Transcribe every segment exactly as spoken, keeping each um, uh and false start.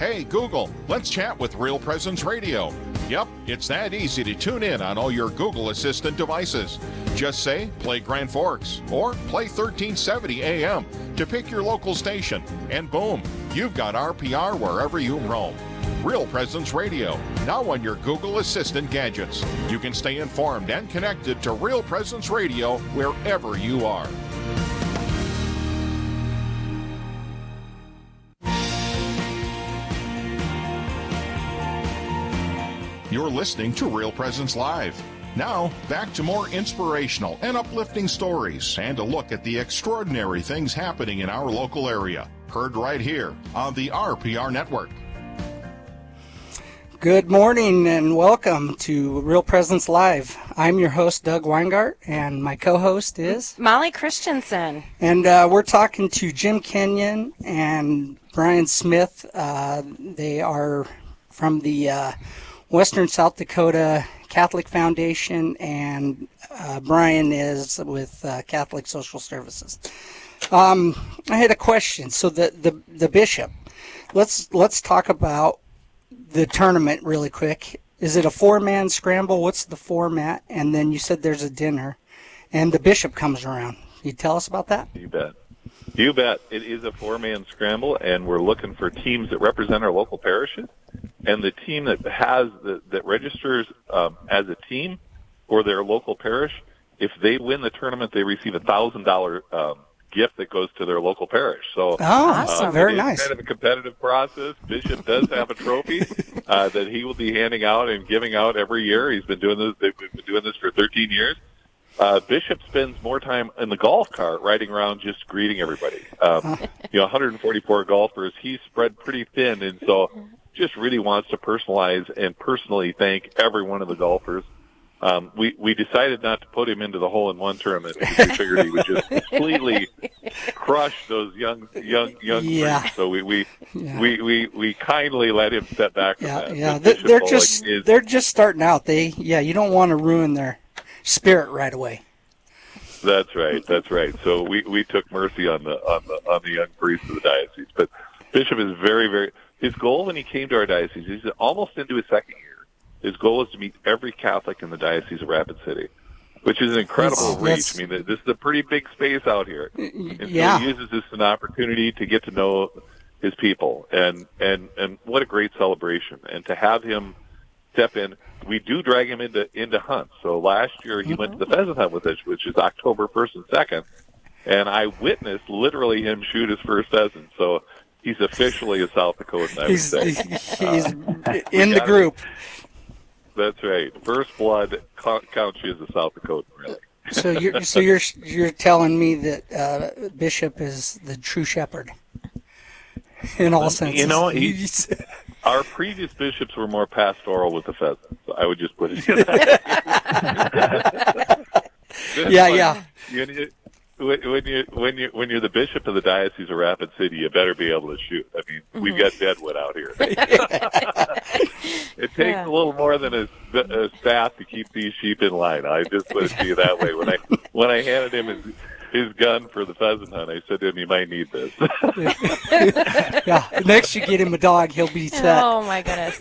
Hey, Google, let's chat with Real Presence Radio. Yep, it's that easy to tune in on all your Google Assistant devices. Just say, play Grand Forks, or play thirteen seventy A M to pick your local station, and boom, you've got R P R wherever you roam. Real Presence Radio, now on your Google Assistant gadgets. You can stay informed and connected to Real Presence Radio wherever you are. You're listening to Real Presence Live. Now, back to more inspirational and uplifting stories and a look at the extraordinary things happening in our local area. Heard right here on the R P R Network. Good morning and welcome to Real Presence Live. I'm your host, Doug Weingart, and my co-host is Molly Christensen. And uh, we're talking to Jim Kenyon and Brian Smith. Uh, they are from the uh, Western South Dakota Catholic Foundation, and uh, Brian is with uh, Catholic Social Services. Um, I had a question. So the, the, the bishop, let's let's talk about the tournament really quick. Is it a four-man scramble? What's the format? And then you said there's a dinner, and the bishop comes around. Can you tell us about that? You bet. You bet. It is a four-man scramble, and we're looking for teams that represent our local parishes. And the team that has the, that registers um, as a team for their local parish, if they win the tournament, they receive a thousand dollar um, gift that goes to their local parish. So, oh, awesome. uh, Very it is nice. Kind of a competitive process. Bishop does have a trophy uh, that he will be handing out and giving out every year. He's been doing this. They've been doing this for thirteen years. Uh, Bishop spends more time in the golf cart riding around just greeting everybody. Um, you know, one hundred forty-four golfers. He's spread pretty thin, and so just really wants to personalize and personally thank every one of the golfers. Um, we, we decided not to put him into the hole-in-one tournament because we figured he would just completely crush those young, young, young yeah. freaks. So we, we, yeah. we, we, we kindly let him step back from yeah, that. Yeah, But they're Bishop just, is, they're just starting out. They, yeah, you don't want to ruin their spirit right away. That's right. That's right. So we, we took mercy on the on the on the young priests of the diocese. But Bishop is very, very. His goal when he came to our diocese, he's almost into his second year. His goal is to meet every Catholic in the Diocese of Rapid City, which is an incredible That's, reach. that's, I mean, this is a pretty big space out here. And so yeah. he uses this as an opportunity to get to know his people, and and and what a great celebration! And to have him step in. We do drag him into into hunts. So last year he mm-hmm. went to the pheasant hunt with us, which is October first and second, and I witnessed literally him shoot his first pheasant. So he's officially a South Dakotan, I he's, would say. He's uh, in the group. Him. That's right. First blood counts you as a South Dakotan, really. So you're so you're you're telling me that uh, Bishop is the true shepherd in all senses. You know, he's. Our previous bishops were more pastoral with the pheasants. So I would just put it in that. yeah, yeah. You, when you when you when you're the bishop of the Diocese of Rapid City, you better be able to shoot. I mean, mm-hmm. we've got deadwood out here. It takes yeah. a little more than a, a staff to keep these sheep in line. I just put it to you that way. When I when I handed him his his gun for the pheasant hunt, I said to him, "You might need this." Yeah. Next, you get him a dog, he'll be set. Oh my goodness.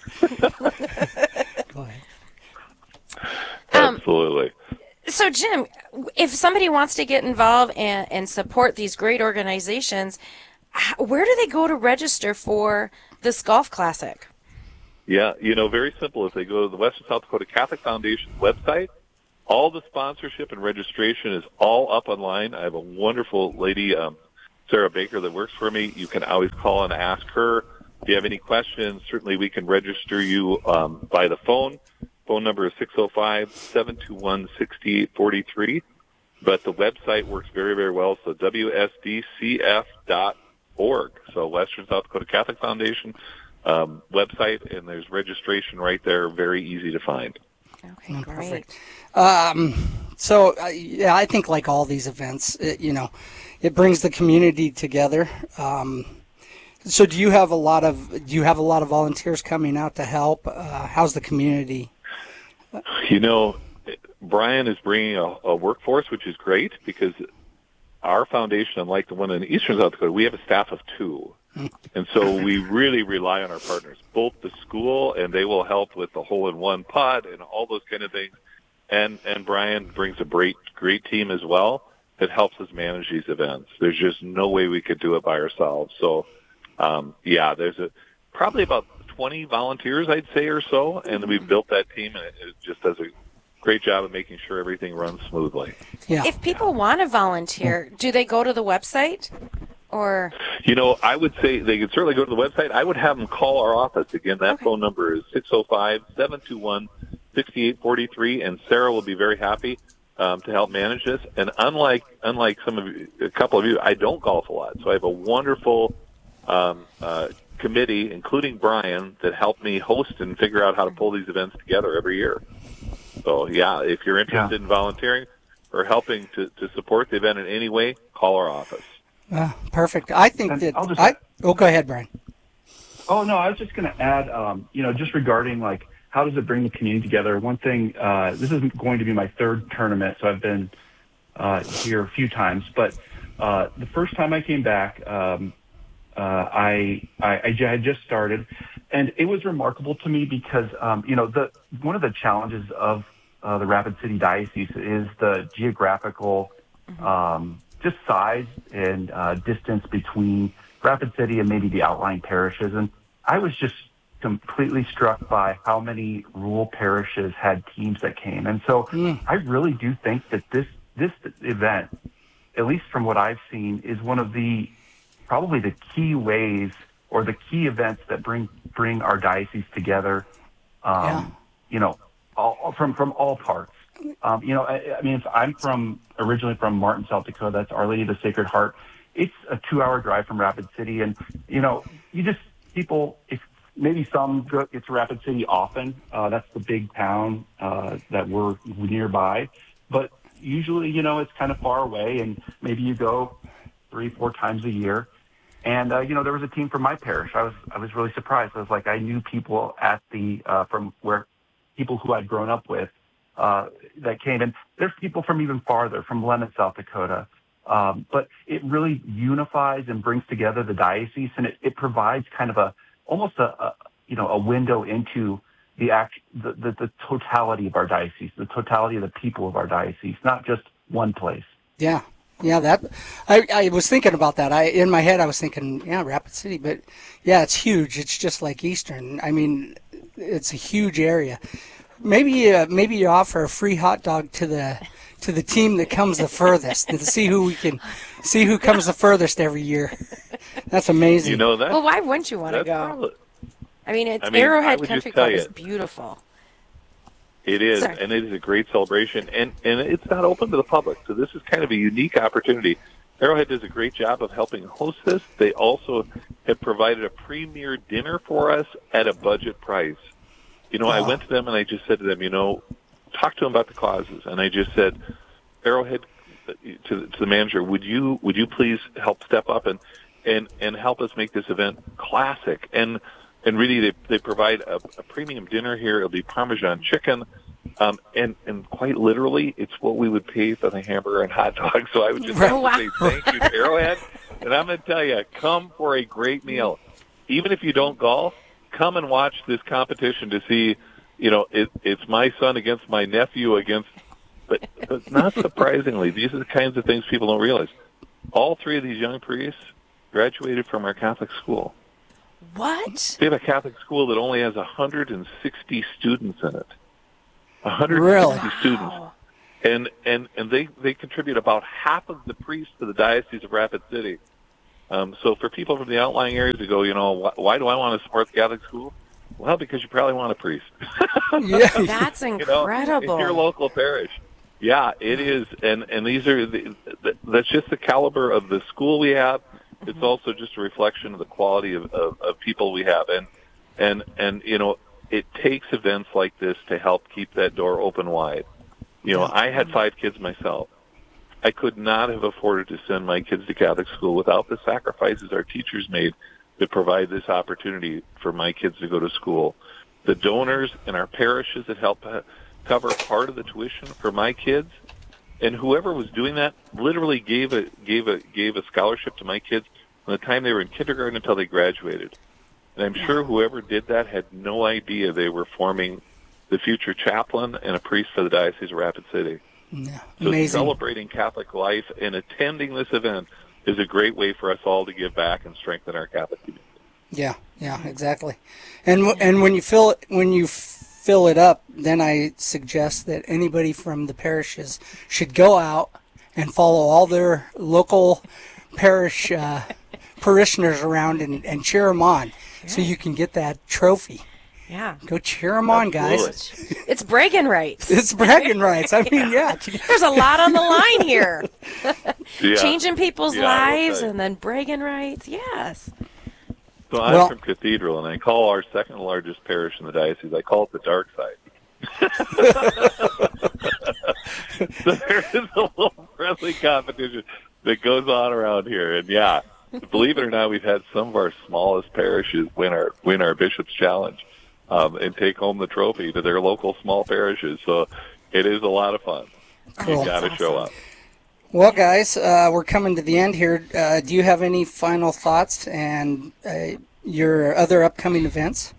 Go ahead. Absolutely. Um, so, Jim, if somebody wants to get involved and, and support these great organizations, where do they go to register for this golf classic? Yeah, you know, very simple. If they go to the Western South Dakota Catholic Foundation website, all the sponsorship and registration is all up online. I have a wonderful lady, um, Sarah Baker, that works for me. You can always call and ask her. If you have any questions, certainly we can register you um, by the phone. Phone number is six oh five, seven two one, six eight four three. But the website works very, very well, so W S D C F dot org. So Western South Dakota Catholic Foundation um, website, and there's registration right there, very easy to find. Okay, great. Perfect. Um, so, uh, yeah, I think like all these events, it, you know, it brings the community together. Um, so do you have a lot of, do you have a lot of volunteers coming out to help? Uh, how's the community? You know, Brian is bringing a, a workforce, which is great because our foundation, unlike the one in Eastern South Dakota, we have a staff of two. And so we really rely on our partners, both the school, and they will help with the hole-in-one putt and all those kind of things. And and Brian brings a great great team as well that helps us manage these events. There's just no way we could do it by ourselves. So, um, yeah, there's a probably about twenty volunteers, I'd say, or so, and we've built that team, and it, it just does a great job of making sure everything runs smoothly. Yeah. If people want to volunteer, do they go to the website? Or You know, I would say they could certainly go to the website. I would have them call our office. Again, that Okay. phone number is six oh five, seven two one, six eight four three, and Sarah will be very happy um, to help manage this. And unlike unlike some of you, a couple of you, I don't golf a lot. So I have a wonderful um, uh, committee, including Brian, that helped me host and figure out how to pull these events together every year. So, yeah, if you're interested Yeah. in volunteering or helping to, to support the event in any way, call our office. Uh, perfect. I think And that I'll just- I. Oh, go ahead, Brian. Oh, no, I was just going to add, um, you know, just regarding, like, how does it bring the community together? One thing, uh, this is going to be my third tournament, so I've been uh, here a few times. But uh, the first time I came back, um, uh, I, I, I j- had just started, and it was remarkable to me because, um, you know, the one of the challenges of uh, the Rapid City Diocese is the geographical um, just size and uh, distance between Rapid City and maybe the outlying parishes. And I was just completely struck by how many rural parishes had teams that came. And so I really do think that this, this event, at least from what I've seen, is one of the, probably the key ways or the key events that bring, bring our diocese together, um, Yeah. you know, all, from, from all parts. Um, you know, I, I mean, if I'm from originally from Martin, South Dakota. That's Our Lady of the Sacred Heart. It's a two-hour drive from Rapid City, and you know, you just people. If maybe some go get to Rapid City often, uh, that's the big town uh, that we're nearby. But usually, you know, it's kind of far away, and maybe you go three, four times a year. And uh, you know, there was a team from my parish. I was I was really surprised. I was like, I knew people at the uh, from where people who I'd grown up with. Uh, that came in. There's people from even farther, from Lemon, South Dakota. Um, but it really unifies and brings together the diocese, and it, it provides kind of a almost a, a you know a window into the act the, the the totality of our diocese, the totality of the people of our diocese, not just one place. Yeah, yeah. That I I was thinking about that. I in my head I was thinking, yeah, Rapid City, but yeah, it's huge. It's just like Eastern. I mean, it's a huge area. Maybe uh, maybe you offer a free hot dog to the to the team that comes the furthest, and to see who we can see who comes the furthest every year. That's amazing. You know that? well, why wouldn't you want to That's go? probably, I mean, it's I mean, I Arrowhead would Country just tell Club you- is beautiful. It is, Sorry. and it is a great celebration, and, and it's not open to the public, so this is kind of a unique opportunity. Arrowhead does a great job of helping host this. They also have provided a premier dinner for us at a budget price. You know, I Wow. went to them and I just said to them, you know, talk to them about the causes, and I just said, Arrowhead, to, to the manager, would you would you please help step up and and, and help us make this event classic? And and really, they they provide a, a premium dinner here. It'll be Parmesan chicken, um, and and quite literally, it's what we would pay for the hamburger and hot dog. So I would just have Wow. to say thank you to Arrowhead, and I'm going to tell you, come for a great meal. Even if you don't golf, come and watch this competition to see. You know, it, it's my son against my nephew against. But, but not surprisingly, these are the kinds of things people don't realize. All three of these young priests graduated from our Catholic school. What? They have a Catholic school that only has one hundred sixty students in it. one hundred sixty Really? students. Wow. And, and, and they, they contribute about half of the priests to the Diocese of Rapid City. Um, so for people from the outlying areas who go, you know, why, why do I want to support the Catholic school? Well, because you probably want a priest. Yeah. That's You know, incredible. it's your local parish. Yeah, it is, and and these are the, the, that's just the caliber of the school we have. It's also just a reflection of the quality of, of, of people we have, and and and you know, it takes events like this to help keep that door open wide. You know, I had five kids myself. I could not have afforded to send my kids to Catholic school without the sacrifices our teachers made to provide this opportunity for my kids to go to school. The donors in our parishes that help cover part of the tuition for my kids, and whoever was doing that literally gave a gave a gave a scholarship to my kids from the time they were in kindergarten until they graduated. And I'm sure whoever did that had no idea they were forming the future chaplain and a priest for the Diocese of Rapid City. Yeah, so amazing. Celebrating Catholic life and attending this event is a great way for us all to give back and strengthen our Catholic community. Yeah, yeah, exactly. And and when you fill it, when you fill it up, then I suggest that anybody from the parishes should go out and follow all their local parish uh, parishioners around and, and cheer them on, yeah. so you can get that trophy. Yeah. Go cheer them on, guys. It's bragging rights. It's bragging rights. I mean, yeah. There's a lot on the line here. Yeah. Changing people's yeah, lives and then bragging rights. Yes. So I'm well, from Cathedral, and I call our second largest parish in the diocese, I call it the dark side. So there is a little friendly competition that goes on around here. And, yeah, believe it or not, we've had some of our smallest parishes win our win our Bishop's Challenge um, and take home the trophy to their local small parishes. So it is a lot of fun. Cool. You got to show up. Well, guys, uh, we're coming to the end here. Uh, do you have any final thoughts and uh, your other upcoming events?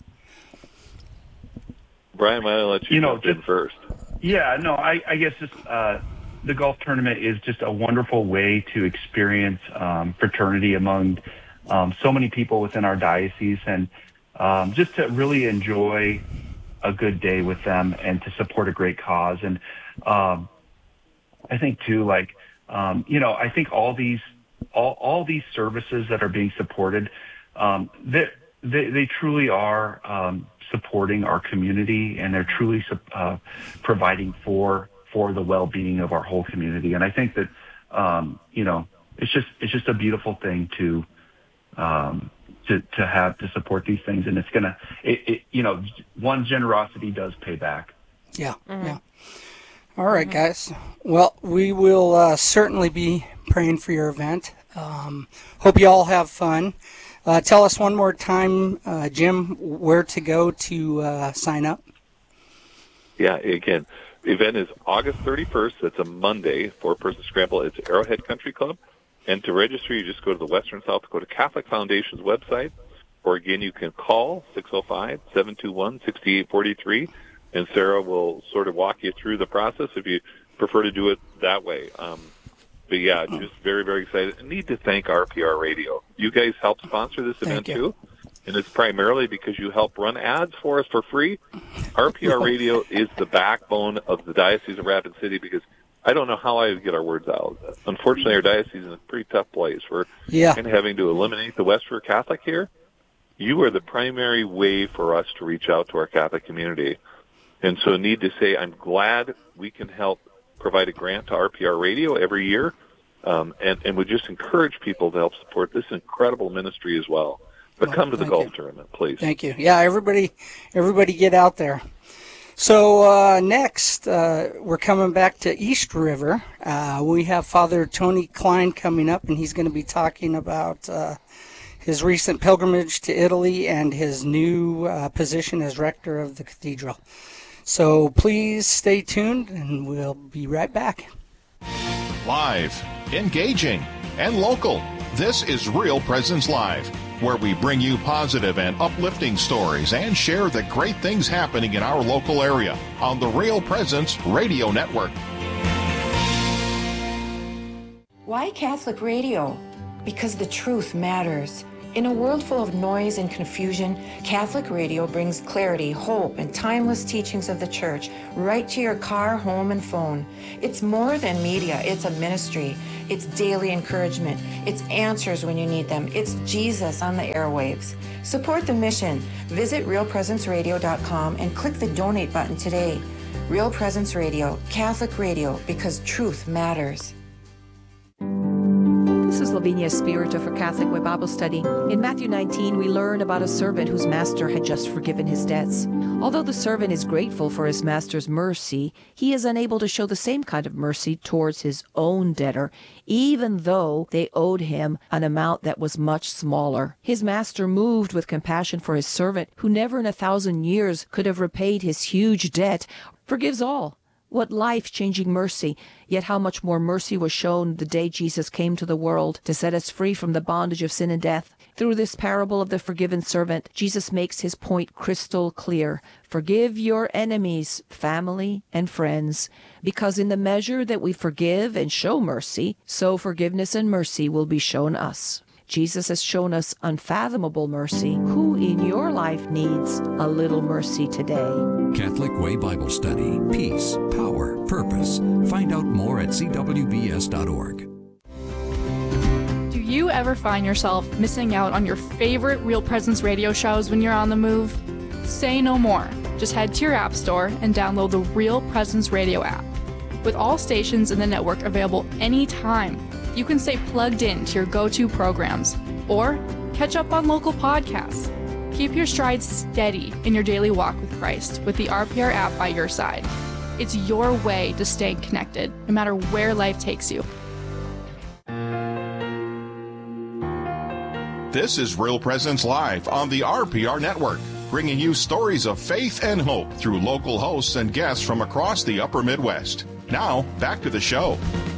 Brian, why don't I let you, you know, jump in first? Yeah, no, I, I guess just uh, the golf tournament is just a wonderful way to experience um, fraternity among um, so many people within our diocese, and um, just to really enjoy a good day with them and to support a great cause. And um, I think too, like, um, you know, I think all these, all, all these services that are being supported, um, they, they, they truly are, um, supporting our community, and they're truly, uh, providing for, for the well-being of our whole community. And I think that, um, you know, it's just, it's just a beautiful thing to, um, to, to have, to support these things. And it's gonna, it, it you know, one, generosity does pay back. Yeah. Mm-hmm. Yeah. All right, guys. Well, we will uh, certainly be praying for your event. Um, hope you all have fun. Uh, tell us one more time, uh, Jim, where to go to uh, sign up. Yeah, again, the event is August thirty-first. It's a Monday, four-person scramble. It's Arrowhead Country Club. And to register, you just go to the Western South Dakota Catholic Foundation's website. Or, again, you can call six oh five, seven two one, six eight four three. And Sarah will sort of walk you through the process if you prefer to do it that way. Um, but, yeah, just very, very excited. I need to thank R P R Radio. You guys help sponsor this event, too. And it's primarily because you help run ads for us for free. R P R Radio is the backbone of the Diocese of Rapid City, because I don't know how I would get our words out. Unfortunately, our diocese is in a pretty tough place. We're yeah. kind of having to eliminate the Westford Catholic here. You are the primary way for us to reach out to our Catholic community. And so I need to say I'm glad we can help provide a grant to R P R Radio every year, um, and, and would just encourage people to help support this incredible ministry as well. But well, come to the golf you. tournament, please. Thank you. Yeah, everybody everybody get out there. So uh, next, uh, we're coming back to East River. Uh, we have Father Tony Klein coming up, and he's going to be talking about uh, his recent pilgrimage to Italy and his new uh, position as rector of the cathedral. So please stay tuned, and we'll be right back. Live, engaging, and local. This is Real Presence Live, where we bring you positive and uplifting stories and share the great things happening in our local area on the Real Presence Radio Network. Why Catholic radio? Because the truth matters. In a world full of noise and confusion, Catholic radio brings clarity, hope, and timeless teachings of the Church right to your car, home, and phone. It's more than media. It's a ministry. It's daily encouragement. It's answers when you need them. It's Jesus on the airwaves. Support the mission. Visit real presence radio dot com and click the donate button today. Real Presence Radio, Catholic radio, because truth matters. This is Lavinia Spirito for Catholic Way Bible Study. In Matthew nineteen, we learn about a servant whose master had just forgiven his debts. Although the servant is grateful for his master's mercy, he is unable to show the same kind of mercy towards his own debtor, even though they owed him an amount that was much smaller. His master, moved with compassion for his servant, who never in a thousand years could have repaid his huge debt, forgives all, What life-changing mercy, yet how much more mercy was shown the day Jesus came to the world to set us free from the bondage of sin and death. Through this parable of the forgiven servant, Jesus makes his point crystal clear. Forgive your enemies, family and friends, because in the measure that we forgive and show mercy, so forgiveness and mercy will be shown us. Jesus has shown us unfathomable mercy. Who in your life needs a little mercy today? Catholic Way Bible Study. Peace, power, purpose. Find out more at c w b s dot org. Do you ever find yourself missing out on your favorite Real Presence radio shows when you're on the move? Say no more. Just head to your app store and download the Real Presence Radio app. With all stations in the network available anytime, you can stay plugged in to your go-to programs or catch up on local podcasts. Keep your stride steady in your daily walk with Christ with the R P R app by your side. It's your way to stay connected, no matter where life takes you. This is Real Presence Live on the R P R Network, bringing you stories of faith and hope through local hosts and guests from across the upper Midwest. Now, back to the show.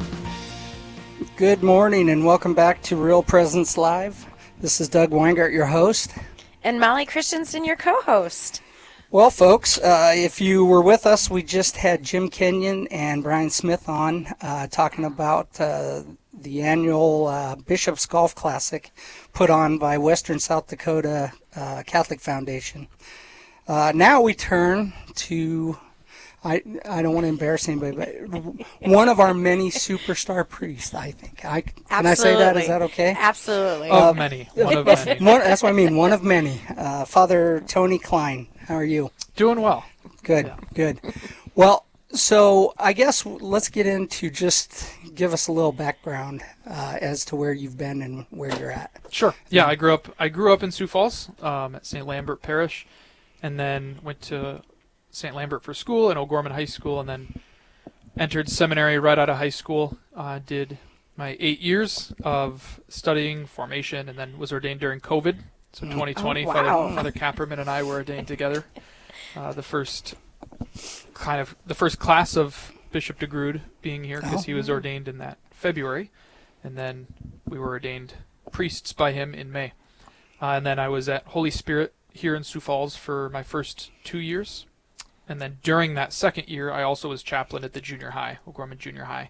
Good morning and welcome back to Real Presence Live. This is Doug Weingart, your host. And Molly Christensen, your co-host. Well, folks, uh, if you were with us, we just had Jim Kenyon and Brian Smith on uh, talking about uh, the annual uh, Bishop's Golf Classic put on by Western South Dakota uh, Catholic Foundation. Uh, now we turn to... I, I don't want to embarrass anybody, but one of our many superstar priests, I think. I, can Absolutely. I say that? Is that okay? Absolutely. Of uh, many. One of many. One, that's what I mean, one of many. Uh, Father Tony Klein, how are you? Doing well. Good, yeah. good. Well, so I guess let's get into just give us a little background uh, as to where you've been and where you're at. Sure. Yeah, I grew up I grew up in Sioux Falls um, at Saint Lambert Parish, and then went to Saint Lambert for school and O'Gorman High School, and then entered seminary right out of high school. Uh, did my eight years of studying formation, and then was ordained during COVID. So twenty twenty, oh, wow. Father, Father Kapperman and I were ordained together. Uh, the first kind of the first class of Bishop DeGrood being here, because he was ordained in that February, and then we were ordained priests by him in May. Uh, and then I was at Holy Spirit here in Sioux Falls for my first two years. And then during that second year, I also was chaplain at the junior high, O'Gorman Junior High.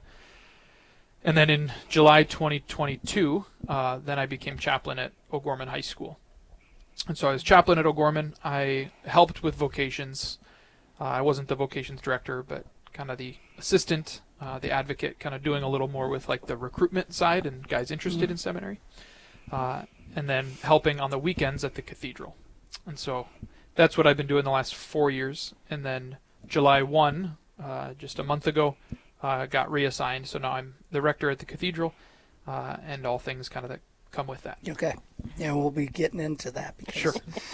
And then in July twenty twenty-two, uh, then I became chaplain at O'Gorman High School. And so I was chaplain at O'Gorman. I helped with vocations. Uh, I wasn't the vocations director, but kind of the assistant, uh, the advocate, kind of doing a little more with like the recruitment side and guys interested mm-hmm. in seminary. Uh, and then helping on the weekends at the cathedral. And so that's what I've been doing the last four years. And then July first, uh, just a month ago, uh, got reassigned. So now I'm the rector at the cathedral, uh, and all things kind of that come with that. Okay. Yeah, we'll be getting into that. Because, sure.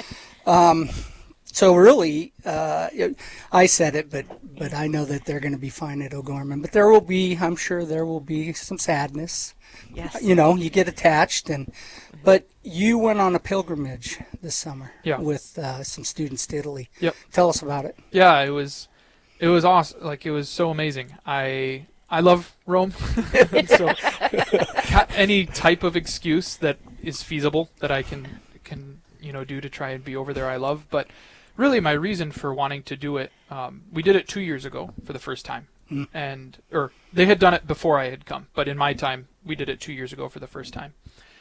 Um, so really, uh, I said it, but but I know that they're going to be fine at O'Gorman. But there will be, I'm sure there will be some sadness. Yes. You know, you get attached, and but you went on a pilgrimage this summer yeah. with uh, some students to Italy. Yep. Tell us about it. Yeah, it was it was awesome. Like, it was so amazing. I I love Rome. So any type of excuse that is feasible that I can can you know do to try and be over there, I love. But really, my reason for wanting to do it, um, we did it two years ago for the first time, mm. and or they had done it before I had come, but in my time, we did it two years ago for the first time.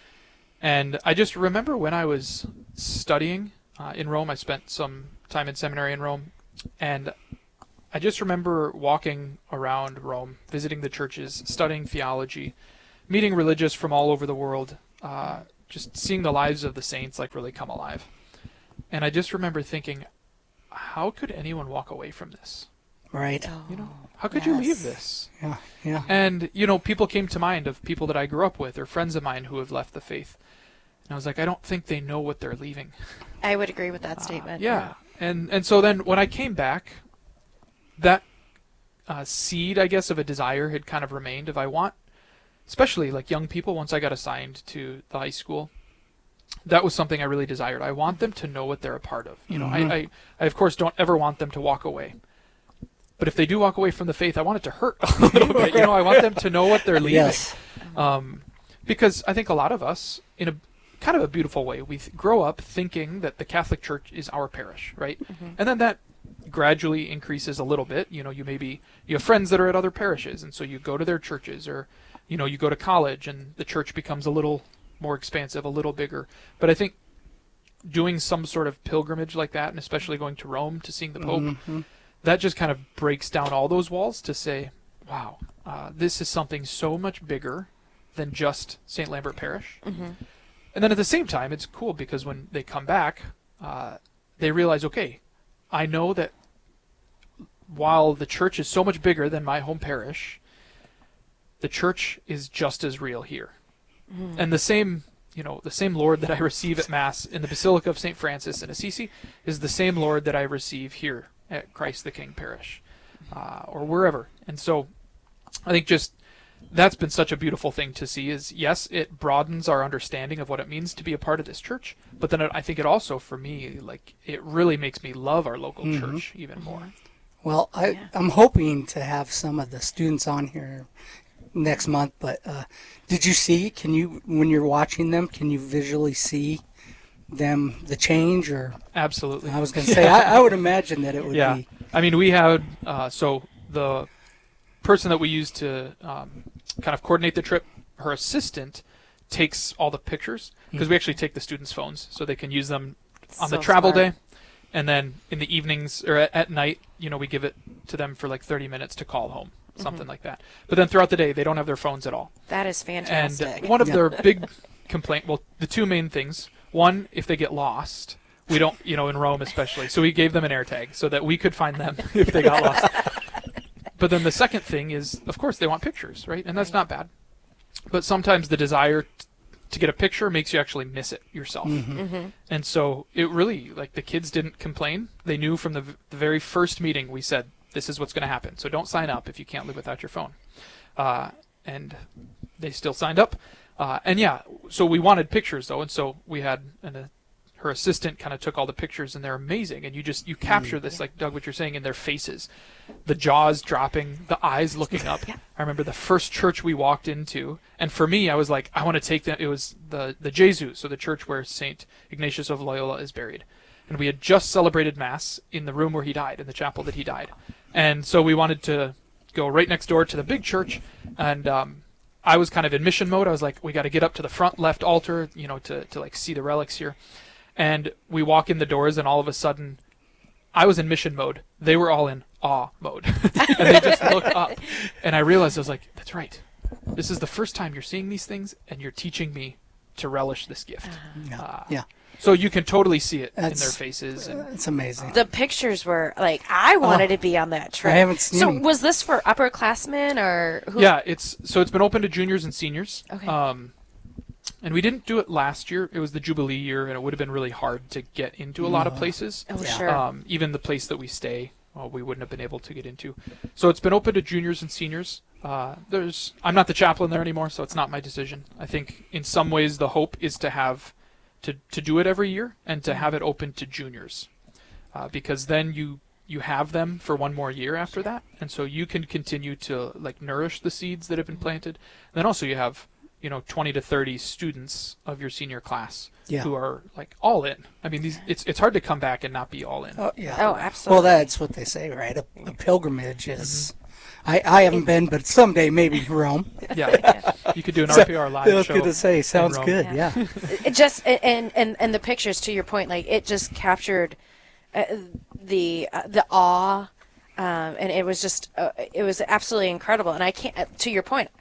And I just remember when I was studying uh, in Rome, I spent some time in seminary in Rome, and I just remember walking around Rome, visiting the churches, studying theology, meeting religious from all over the world, uh, just seeing the lives of the saints like really come alive. And I just remember thinking, how could anyone walk away from this? Right. You know, how could yes. you leave this? Yeah, yeah. And, you know, people came to mind of people that I grew up with or friends of mine who have left the faith. And I was like, I don't think they know what they're leaving. I would agree with that uh, statement. Yeah. yeah. And and so then when I came back, that uh, seed, I guess, of a desire had kind of remained. If I want, especially like young people, once I got assigned to the high school, that was something I really desired. I want them to know what they're a part of. You know, mm-hmm. I, I, I, of course, don't ever want them to walk away. But if they do walk away from the faith, I want it to hurt a little bit. You know, I want them to know what they're leaving. Yes. Um, because I think a lot of us, in a kind of a beautiful way, we th- grow up thinking that the Catholic Church is our parish, right? Mm-hmm. And then that gradually increases a little bit. You know, you maybe you have friends that are at other parishes, and so you go to their churches, or you know, you go to college, and the church becomes a little more expansive, a little bigger. But I think doing some sort of pilgrimage like that, and especially going to Rome to seeing the Pope, mm-hmm. that just kind of breaks down all those walls to say, wow, uh, this is something so much bigger than just Saint Lambert Parish. Mm-hmm. And then at the same time, it's cool because when they come back, uh, they realize, okay, I know that while the church is so much bigger than my home parish, the church is just as real here. Mm. And the same, you know, the same Lord that I receive at Mass in the Basilica of Saint Francis in Assisi is the same Lord that I receive here at Christ the King Parish, uh, or wherever. And so I think just that's been such a beautiful thing to see is, yes, it broadens our understanding of what it means to be a part of this church, but then it, I think it also, for me, like, it really makes me love our local mm-hmm. church even more. Well, I, yeah. I'm hoping to have some of the students on here next month, but uh, did you see, can you, when you're watching them, can you visually see them, the change? Or Absolutely. I was going to say, I, I would imagine that it would yeah. be. I mean, we had, uh, so the person that we used to um, kind of coordinate the trip, her assistant takes all the pictures, because mm-hmm. we actually take the students' phones so they can use them on so the travel smart. day. And then in the evenings or at, at night, you know, we give it to them for like thirty minutes to call home, something mm-hmm. like that. But then throughout the day, they don't have their phones at all. That is fantastic. And one of yeah. their big complaint, well, the two main things, one, if they get lost, we don't, you know, in Rome especially, so we gave them an AirTag so that we could find them if they got lost. But then the second thing is, of course, they want pictures, right? And that's not bad. But sometimes the desire t- to get a picture makes you actually miss it yourself. Mm-hmm. Mm-hmm. And so it really, like, the kids didn't complain. They knew from the, v- the very first meeting we said, this is what's going to happen. So don't sign up if you can't live without your phone. Uh, and they still signed up. Uh, and yeah, so we wanted pictures, though. And so we had an, a her assistant kind of took all the pictures, and they're amazing. And you just, you capture this, like Doug, what you're saying, in their faces. The jaws dropping, the eyes looking up. Yeah. I remember the first church we walked into, and for me, I was like, I want to take them. It was the, the Jesus, so the church where Saint Ignatius of Loyola is buried. And we had just celebrated Mass in the room where he died, in the chapel that he died. And so we wanted to go right next door to the big church, and um, I was kind of in mission mode. I was like, we got to get up to the front left altar, you know, to, to like see the relics here. And we walk in the doors, and all of a sudden, I was in mission mode. They were all in awe mode. And they just looked up. And I realized, I was like, that's right. This is the first time you're seeing these things, and you're teaching me to relish this gift. Yeah. Uh, yeah. So you can totally see it that's, in their faces. And, it's amazing. The pictures were, like, I wanted oh, to be on that trip. I haven't seen So them. was this for upperclassmen, or who? Yeah, it's so it's been open to juniors and seniors. Okay. Um, And we didn't do it last year. It was the Jubilee year, and it would have been really hard to get into a lot of places. Oh, yeah. sure. Um, even the place that we stay, well, we wouldn't have been able to get into. So it's been open to juniors and seniors. Uh, there's, I'm not the chaplain there anymore, so it's not my decision. I think in some ways the hope is to have to, to do it every year and to have it open to juniors, uh, because then you you have them for one more year after that, and so you can continue to like nourish the seeds that have been planted. And then also you have, you know, twenty to thirty students of your senior class yeah. who are like all in. I mean, these it's it's hard to come back and not be all in. Oh, yeah. Oh, absolutely. Well, that's what they say, right? A, a pilgrimage is. Mm-hmm. I, I haven't been, but someday maybe Rome. Yeah, you could do an R P R live show. I was going to say, sounds good. Yeah. yeah. It just and, and and the pictures, to your point, like it just captured uh, the uh, the awe, um, and it was just uh, it was absolutely incredible. And I can't, to your point,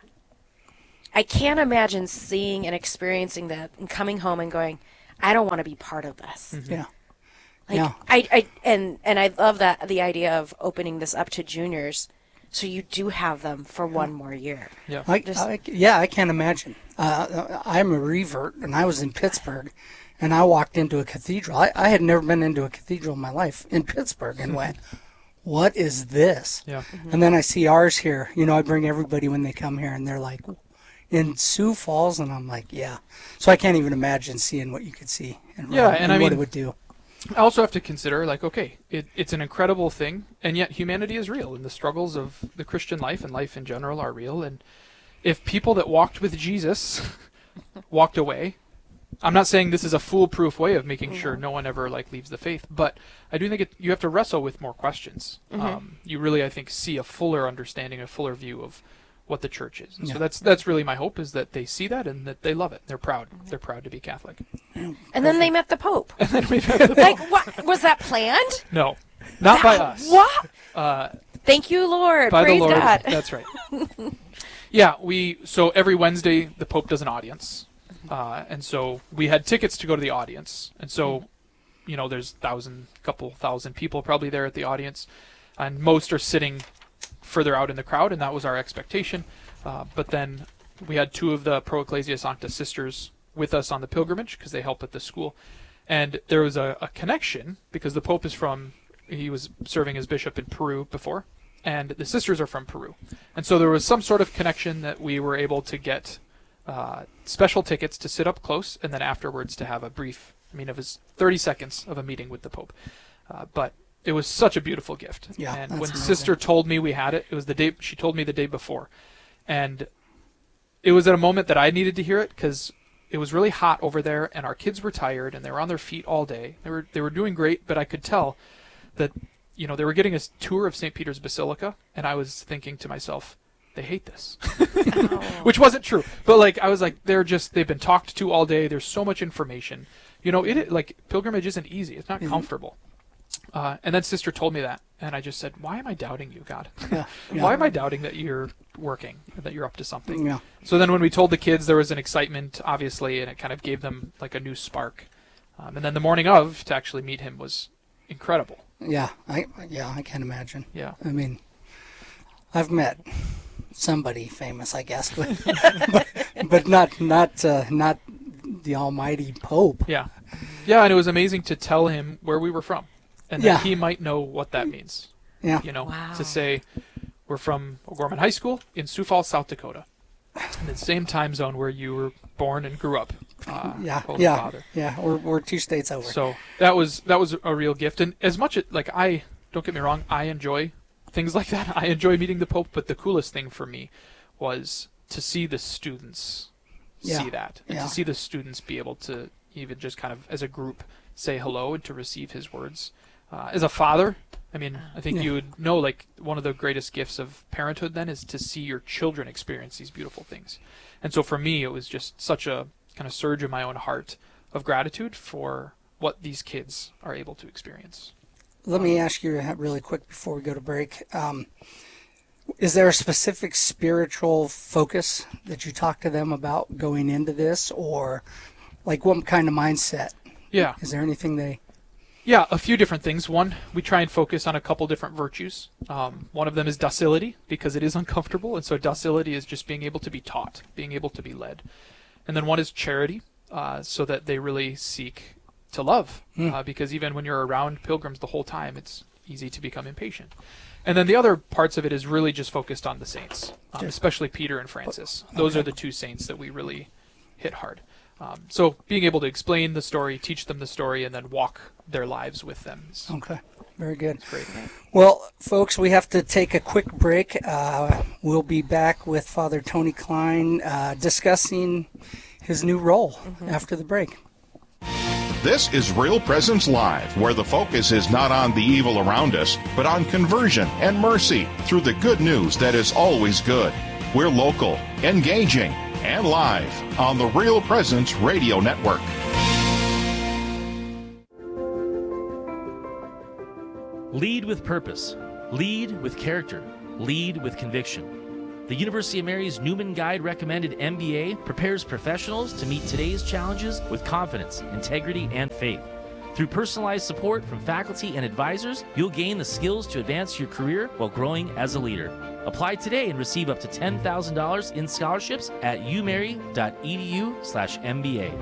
I can't imagine seeing and experiencing that and coming home and going, I don't want to be part of this. Mm-hmm. Yeah. Like, yeah. I, I and and I love that the idea of opening this up to juniors, so you do have them for yeah. one more year. Yeah. I, Just, I, yeah, I can't imagine. Uh, I'm a revert, and I was in Pittsburgh, and I walked into a cathedral. I, I had never been into a cathedral in my life in Pittsburgh, and went, what is this? Yeah. Mm-hmm. And then I see ours here. You know, I bring everybody when they come here, and they're like, in Sioux Falls, and I'm like, yeah. So I can't even imagine seeing what you could see and, yeah, and, and I what mean, it would do. I also have to consider, like, okay, it, it's an incredible thing, and yet humanity is real, and the struggles of the Christian life and life in general are real. And if people that walked with Jesus walked away, I'm not saying this is a foolproof way of making sure no one ever like leaves the faith, but I do think it, you have to wrestle with more questions. Mm-hmm. Um, you really, I think, see a fuller understanding, a fuller view of what the church is. And yeah. So that's that's really my hope, is that they see that and that they love it. They're proud. They're proud to be Catholic. And then they met the Pope. And then we met the Pope. Like, what, was that planned? No, not by us. What? Uh, Thank you, Lord. By Praise the Lord. God. That's right. Yeah, we. So every Wednesday the Pope does an audience, uh, and so we had tickets to go to the audience, and so, you know, there's thousand, couple thousand people probably there at the audience, and most are sitting further out in the crowd, and that was our expectation. Uh, but then we had two of the Pro Ecclesia Sancta sisters with us on the pilgrimage because they help at the school, and there was a, a connection because the Pope is from, he was serving as bishop in Peru before, and the sisters are from Peru, and so there was some sort of connection that we were able to get uh, special tickets to sit up close, and then afterwards to have a brief, I mean, it was thirty seconds of a meeting with the Pope, uh, but it was such a beautiful gift. Yeah, and that's when amazing. Sister told me we had it, it was the day, she told me the day before. And it was at a moment that I needed to hear it because it was really hot over there and our kids were tired and they were on their feet all day. They were they were doing great, but I could tell that, you know, they were getting a tour of Saint Peter's Basilica, and I was thinking to myself, they hate this. Oh. Which wasn't true. But like I was like, they're just they've been talked to all day. There's so much information. You know, it like pilgrimage isn't easy. It's not mm-hmm. comfortable. Uh, and then Sister told me that, and I just said, why am I doubting you, God? Yeah, yeah. Why am I doubting that you're working, that you're up to something? Yeah. So then when we told the kids, there was an excitement, obviously, and it kind of gave them like a new spark. Um, and then the morning of, to actually meet him was incredible. Yeah, I yeah I can imagine. Yeah. I mean, I've met somebody famous, I guess, but but, but not not uh, not the almighty Pope. Yeah. Yeah, and it was amazing to tell him where we were from. And yeah. that he might know what that means. Yeah. You know, wow. to say we're from O'Gorman High School in Sioux Falls, South Dakota, in the same time zone where you were born and grew up. Uh, yeah, Holy yeah, Father. yeah. We're we're two states over. So that was that was a real gift. And as much as, like, I don't get me wrong, I enjoy things like that. I enjoy meeting the Pope, but the coolest thing for me was to see the students yeah. see that, and yeah. to see the students be able to even just kind of as a group say hello and to receive his words. Uh, as a father, I mean, I think yeah. you would know, like, one of the greatest gifts of parenthood then is to see your children experience these beautiful things. And so for me, it was just such a kind of surge in my own heart of gratitude for what these kids are able to experience. Let me ask you really quick before we go to break. Um, is there a specific spiritual focus that you talk to them about going into this, or like what kind of mindset? Yeah. Is there anything they... Yeah, a few different things. One, we try and focus on a couple different virtues. Um, one of them is docility, because it is uncomfortable, and so docility is just being able to be taught, being able to be led. And then one is charity, uh, so that they really seek to love, mm. uh, because even when you're around pilgrims the whole time, it's easy to become impatient. And then the other parts of it is really just focused on the saints, um, especially Peter and Francis. Those okay. are the two saints that we really hit hard. Um, so being able to explain the story, teach them the story, and then walk their lives with them. Is, okay, very good. Great. Well, folks, we have to take a quick break. Uh, we'll be back with Father Tony Klein uh, discussing his new role mm-hmm. after the break. This is Real Presence Live, where the focus is not on the evil around us, but on conversion and mercy through the good news that is always good. We're local, engaging, and live on the Real Presence Radio Network. Lead with purpose. Lead with character. Lead with conviction. The University of Mary's Newman Guide recommended M B A prepares professionals to meet today's challenges with confidence, integrity, and faith. Through personalized support from faculty and advisors, you'll gain the skills to advance your career while growing as a leader. Apply today and receive up to ten thousand dollars in scholarships at umary.edu slash MBA.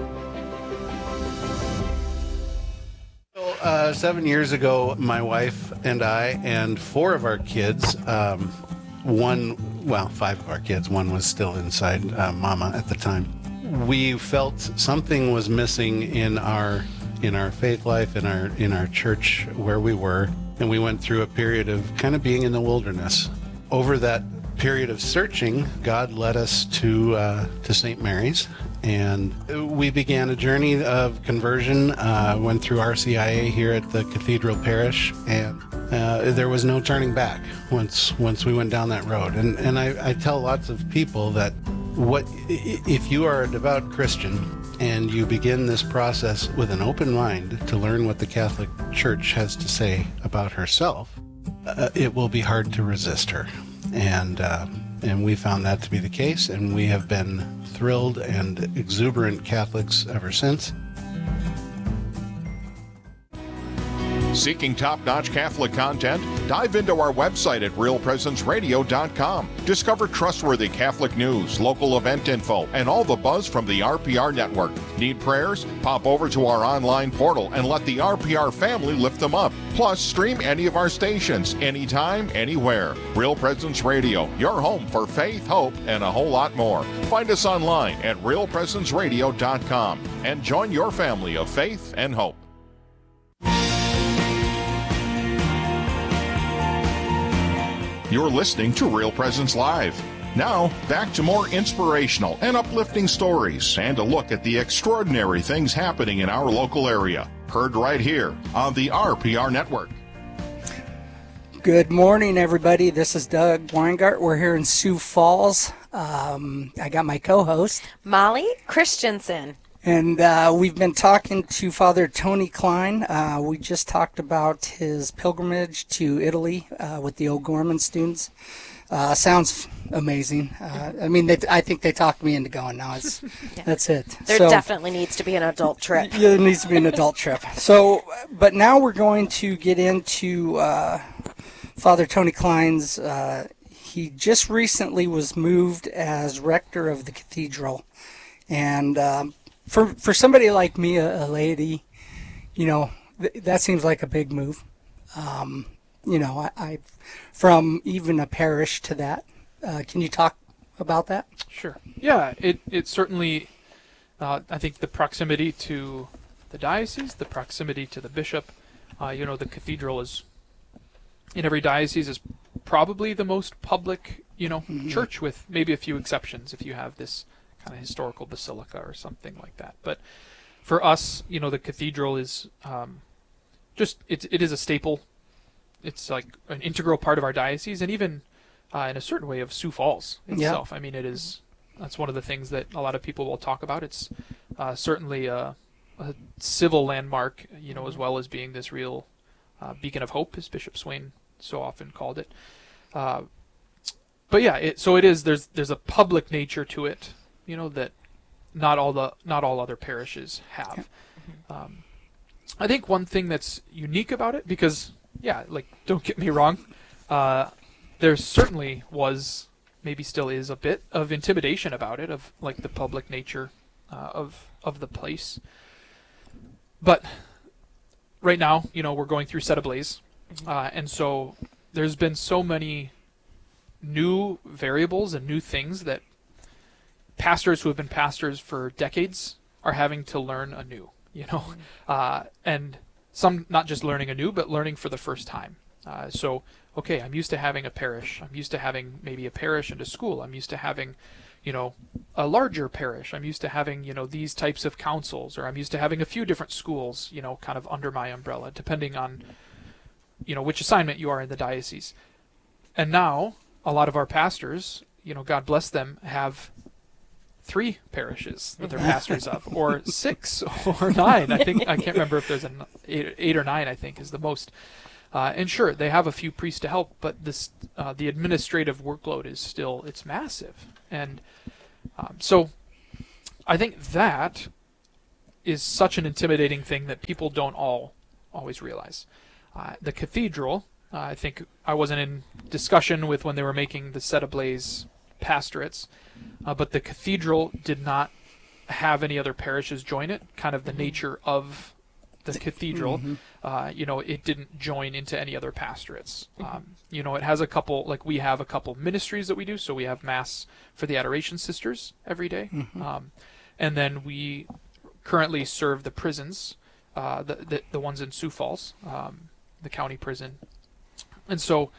Uh, seven years ago, my wife and I and four of our kids, um, one, well, five of our kids, one was still inside uh, Mama at the time. We felt something was missing in our in our faith life, in our in our church where we were, and we went through a period of kind of being in the wilderness. Over that period of searching, God led us to uh, to Saint Mary's, and we began a journey of conversion. Uh, went through R C I A here at the Cathedral Parish, and uh, there was no turning back once once we went down that road. And and I, I tell lots of people that what if you are a devout Christian and you begin this process with an open mind to learn what the Catholic Church has to say about herself, uh, it will be hard to resist her. And uh, and we found that to be the case, and we have been thrilled and exuberant Catholics ever since. Seeking top-notch Catholic content? Dive into our website at real presence radio dot com. Discover trustworthy Catholic news, local event info, and all the buzz from the R P R network. Need prayers? Pop over to our online portal and let the R P R family lift them up. Plus, stream any of our stations, anytime, anywhere. Real Presence Radio, your home for faith, hope, and a whole lot more. Find us online at real presence radio dot com and join your family of faith and hope. You're listening to Real Presence Live. Now, back to more inspirational and uplifting stories and a look at the extraordinary things happening in our local area. Heard right here on the R P R Network. Good morning, everybody. This is Doug Weingart. We're here in Sioux Falls. Um, I got my co-host, Molly Christensen. And uh, we've been talking to Father Tony Klein. Uh, we just talked about his pilgrimage to Italy uh, with the O'Gorman students. Uh, sounds amazing. Uh, I mean, they, I think they talked me into going now. It's, yeah. That's it. There so, definitely needs to be an adult trip. Yeah, there needs to be an adult trip. So, but now we're going to get into uh, Father Tony Klein's. Uh, he just recently was moved as rector of the cathedral. And um, For for somebody like me, a, a lady, you know, th- that seems like a big move. Um, you know, I, I from even a parish to that. Uh, can you talk about that? Sure. Yeah, it it certainly. Uh, I think the proximity to the diocese, the proximity to the bishop. Uh, you know, the cathedral is in every diocese is probably the most public, you know, mm-hmm. church, with maybe a few exceptions if you have this kind of historical basilica or something like that. But for us, you know, the cathedral is um, just, it, it is a staple. It's like an integral part of our diocese, and even uh, in a certain way of Sioux Falls itself. Yeah. I mean, it is, that's one of the things that a lot of people will talk about. It's uh, certainly a, a civil landmark, you know, as well as being this real uh, beacon of hope, as Bishop Swain so often called it. Uh, but yeah, it, so it is, there's there's a public nature to it, you know, that not all the not all other parishes have. Um, I think one thing that's unique about it, because yeah, like, don't get me wrong, uh, there certainly was, maybe still is, a bit of intimidation about it, of like the public nature uh, of of the place. But right now, you know, we're going through Set Ablaze, uh, and so there's been so many new variables and new things that pastors who have been pastors for decades are having to learn anew, you know, uh, and some not just learning anew, but learning for the first time. Uh, so, okay, I'm used to having a parish. I'm used to having maybe a parish and a school. I'm used to having, you know, a larger parish. I'm used to having, you know, these types of councils, or I'm used to having a few different schools, you know, kind of under my umbrella, depending on, you know, which assignment you are in the diocese. And now a lot of our pastors, you know, God bless them, have three parishes that they're pastors of, or six or nine. I think, I can't remember if there's an eight, eight or nine, I think is the most. Uh, and sure, they have a few priests to help, but this, uh, the administrative workload is still, it's massive. And um, so I think that is such an intimidating thing that people don't all always realize. Uh, the cathedral, uh, I think I wasn't in discussion with when they were making the Set Ablaze pastorates, uh, but the cathedral did not have any other parishes join it, kind of the nature of the cathedral. Mm-hmm. Uh, you know, it didn't join into any other pastorates. Mm-hmm. Um, you know, it has a couple, like we have a couple ministries that we do. So we have Mass for the Adoration Sisters every day. Mm-hmm. Um, and then we currently serve the prisons uh, the, the the ones in Sioux Falls, um, the county prison, and so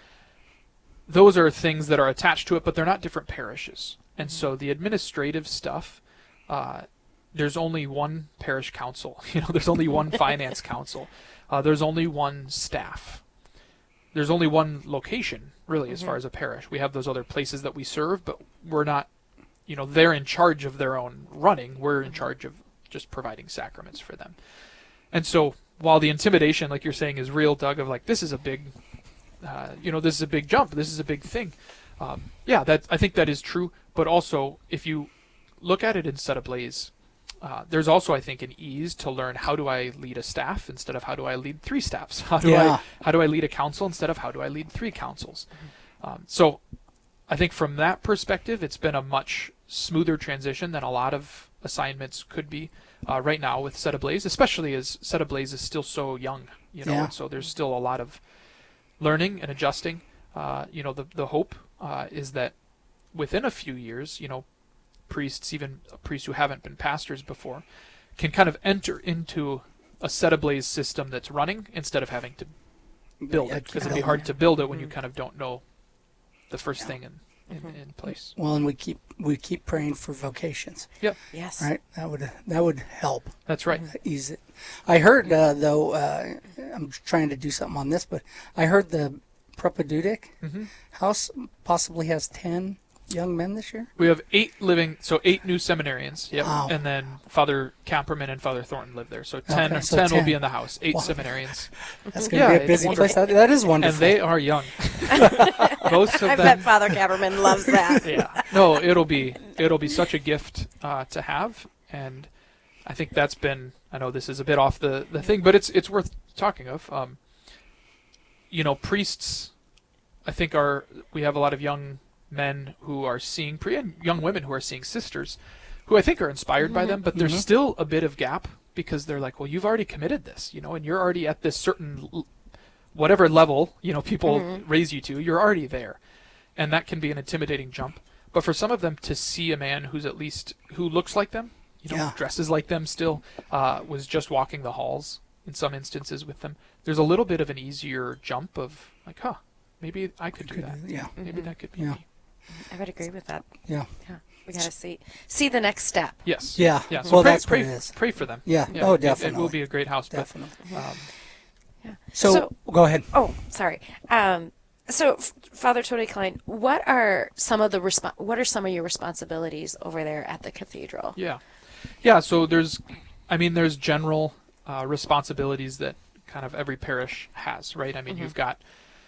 those are things that are attached to it, but they're not different parishes. And so the administrative stuff, uh, there's only one parish council. You know, there's only one finance council. Uh, there's only one staff. There's only one location, really, as Mhm. far as a parish. We have those other places that we serve, but we're not, you know, they're in charge of their own running. We're in charge of just providing sacraments for them. And so while the intimidation, like you're saying, is real, Doug, of like, this is a big, uh, you know, this is a big jump. This is a big thing. Um, yeah, that I think that is true. But also, if you look at it in Set Ablaze, uh, there's also, I think, an ease to learn how do I lead a staff instead of how do I lead three staffs? How do Yeah. I how do I lead a council instead of how do I lead three councils? Um, so I think from that perspective, it's been a much smoother transition than a lot of assignments could be uh, right now with Set Ablaze, especially as Set Ablaze is still so young, you know, Yeah. and so there's still a lot of learning and adjusting. Uh, you know, the the hope uh, is that within a few years, you know, priests, even priests who haven't been pastors before, can kind of enter into a Set Ablaze system that's running instead of having to build Yeah, it, keep because it'd be building hard it. to build it when you kind of don't know the first thing in, in, Mm-hmm. in place. Well, and we keep we keep praying for vocations. Yep. Yes. Right. That would that would help. That's right. Ease it. I heard uh, though. Uh, I'm trying to do something on this, but I heard the Propedeutic Mhm. house possibly has ten young men this year. We have eight living, so eight new seminarians. Yep. Wow. And then Father Camperman and Father Thornton live there. So ten, Okay, so ten will ten. be in the house. Eight Wow. seminarians. That's going to Yeah, be a it's busy wonderful. place. That, that is wonderful. And they are young. Most of I them. bet Father Caberman loves that. Yeah. No, it'll be it'll be such a gift uh, to have, and I think that's been. I know this is a bit off the, the thing, but it's it's worth talking of. Um, you know, priests, I think are we have a lot of young men who are seeing pre and young women who are seeing sisters, who I think are inspired by them, but there's Mhm. still a bit of gap because they're like, well, you've already committed this, you know, and you're already at this certain l- whatever level, you know, people Mhm. raise you to, you're already there. And that can be an intimidating jump. But for some of them to see a man who's at least, who looks like them, you know, Yeah. dresses like them still, uh, was just walking the halls in some instances with them, there's a little bit of an easier jump of like, huh, maybe I could do Could that. do- yeah. Maybe that could be Yeah. me. I would agree with that. Yeah. Yeah. We got to see see the next step. Yes. Yeah. Yeah. So Well, pray, that's pray, what it is. pray for them. Yeah. Yeah. Oh, it- It, will definitely. be a great house. Definitely. But, um, Yeah. So, So- go ahead. Oh, sorry. Um, so, F- Father Tony Klein, what are some of the respo- what are some of your responsibilities over there at the cathedral? Yeah, yeah. So there's, I mean, there's general uh, responsibilities that kind of every parish has, right? I mean, Mhm. you've got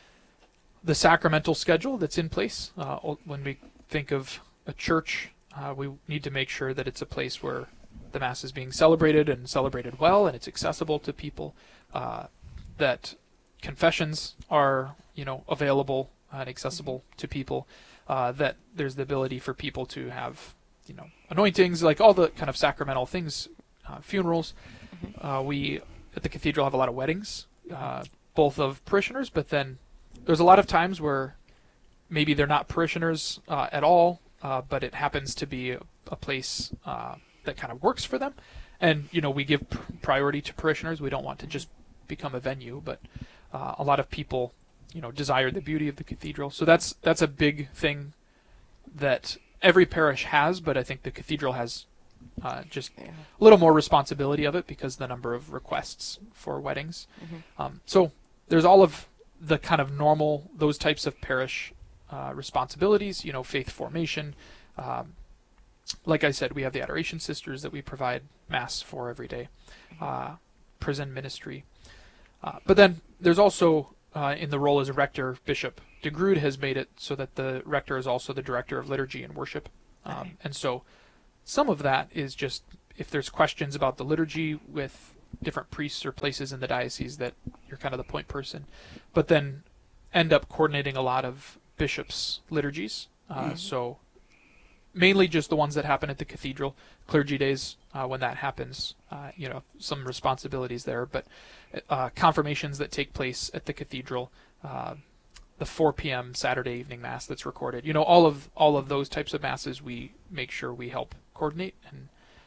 the sacramental schedule that's in place. Uh, o- when we think of a church, uh, we need to make sure that it's a place where the Mass is being celebrated and celebrated well, and it's accessible to people. Uh, that confessions are, you know, available and accessible to people. Uh, that there's the ability for people to have, you know, anointings, like all the kind of sacramental things, uh, funerals. Uh, we at the cathedral have a lot of weddings, uh, both of parishioners, but then there's a lot of times where maybe they're not parishioners uh, at all, uh, but it happens to be a, a place uh, that kind of works for them. And, you know, we give pr- priority to parishioners. We don't want to just become a venue, but uh, a lot of people, you know, desire the beauty of the cathedral. So that's that's a big thing that every parish has, but I think the cathedral has uh, just a little more responsibility of it because the number of requests for weddings. Mhm. Um, so there's all of the kind of normal, those types of parish uh, responsibilities, you know, faith formation. Um, like I said, we have the Adoration Sisters that we provide Mass for every day, uh, prison ministry. Uh, but then there's also, uh, in the role as a rector, Bishop DeGrood has made it so that the rector is also the director of liturgy and worship. Um, Okay. And so some of that is just if there's questions about the liturgy with different priests or places in the diocese that you're kind of the point person, but then end up coordinating a lot of bishops' liturgies. Uh, Mhm. So mainly just the ones that happen at the cathedral, clergy days uh, when that happens, uh, you know, some responsibilities there, but uh, confirmations that take place at the cathedral, uh, the four p.m. Saturday evening Mass that's recorded, you know, all of all of those types of Masses we make sure we help coordinate and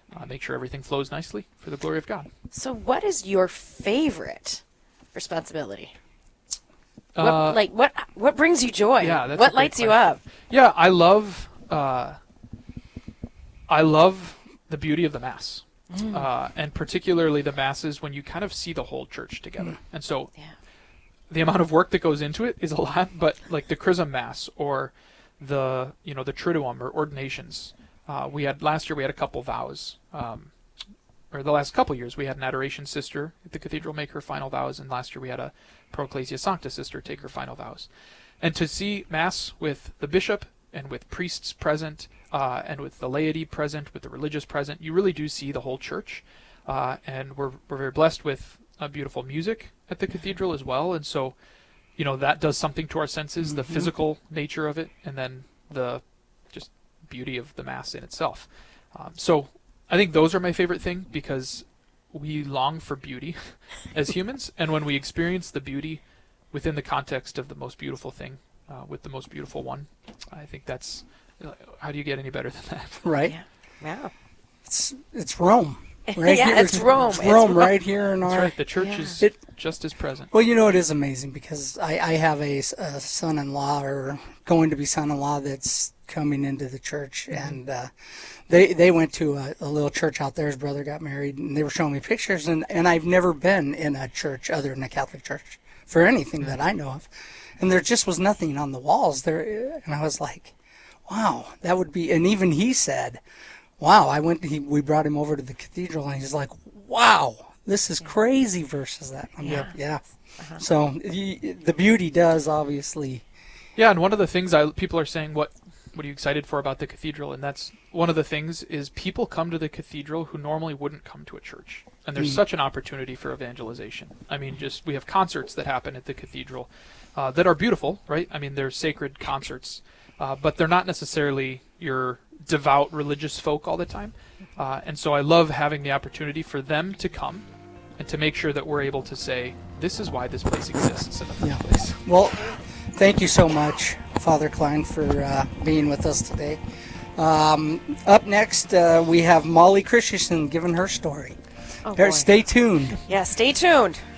uh, make sure everything flows nicely for the glory of God. So what is your favorite responsibility? Uh, what, like what what brings you joy? Yeah, that's a what great lights you question. up? Yeah, I love uh, I love the beauty of the Mass. Mm. Uh, and particularly the Masses when you kind of see the whole church together. Mm. And so yeah. the amount of work that goes into it is a lot, but like the Chrism Mass or the, you know, the Triduum or ordinations. Uh, we had last year we had a couple vows. Um, or the last couple years we had an adoration sister at the cathedral make her final vows, and last year we had a Pro Ecclesia Sancta sister take her final vows. And to see Mass with the bishop and with priests present, uh, and with the laity present, with the religious present, you really do see the whole church. Uh, and we're we're very blessed with uh, beautiful music at the cathedral as well. And so, you know, that does something to our senses, mm-hmm. the physical nature of it, and then the just beauty of the Mass in itself. Um, so I think those are my favorite thing, because we long for beauty as humans, and when we experience the beauty within the context of the most beautiful thing, uh, with the most beautiful one, I think that's, how do you get any better than that? Right. Yeah. Wow. It's it's Rome. Right yeah, here. it's Rome. It's it's Rome, Rome right here in That's our. right. The church yeah. is It, just as present. well, you know, it is amazing because I, I have a, a son-in-law or going to be son-in-law that's coming into the church, mm-hmm. and uh, they they went to a, a little church out there. His brother got married, and they were showing me pictures, and, and I've never been in a church other than a Catholic church for anything mm-hmm. that I know of, and there just was nothing on the walls there, and I was like, wow, that would be, and even he said, wow, I went, he, we brought him over to the cathedral, and he's like, wow, this is crazy versus that. I'm yeah. like, yeah. Uh-huh. So he, the beauty does obviously. Yeah, and one of the things I people are saying, what what are you excited for about the cathedral? And that's one of the things is people come to the cathedral who normally wouldn't come to a church. And there's mm. such an opportunity for evangelization. I mean, just we have concerts that happen at the cathedral uh, that are beautiful, right? I mean, they're sacred concerts, uh, but they're not necessarily your devout religious folk all the time. Uh, and so I love having the opportunity for them to come and to make sure that we're able to say, this is why this place exists in the first yeah. place. Well, thank you so much, Father Klein, for uh, being with us today. Um, up next, uh, we have Molly Christensen giving her story. Oh, Stay tuned. Yeah, stay tuned.